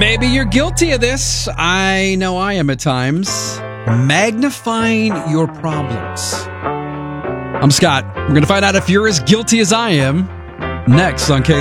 Maybe you're guilty of this. I know I am at times. Magnifying your problems. I'm Scott. We're going to find out if you're as guilty as I am next on K.